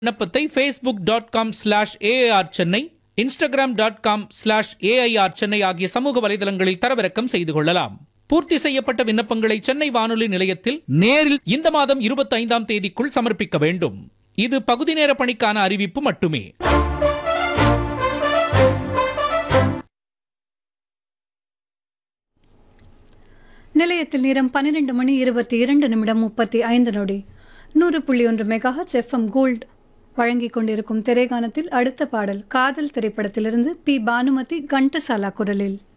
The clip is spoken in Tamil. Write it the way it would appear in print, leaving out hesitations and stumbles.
விண்ணப்பத்தை facebook.com/AIR சென்னை, instagram.com/AIR சென்னை ஆகிய சமூக வலைதளங்களில் தரவிறக்கம் செய்து கொள்ளலாம். பூர்த்தி செய்யப்பட்ட விண்ணப்பங்களை சென்னை வானொலி நிலையத்தில் நேரில் இந்த மாதம் 25ஆம் தேதிக்குள் சமர்ப்பிக்க வேண்டும். இது பகுதி நேர பணிக்கான அறிவிப்பு மட்டுமே. நிலையத்தில் நேரம் 12:22:35 100.1 மெகாஹெர்ட்ஸ் FM கோல்ட் வழங்கிக் கொண்டிருக்கும் திரைகானத்தில் அடுத்த பாடல் காதல் திரைப்படத்திலிருந்து பி. பானுமதி கண்டசாலா குரலில்.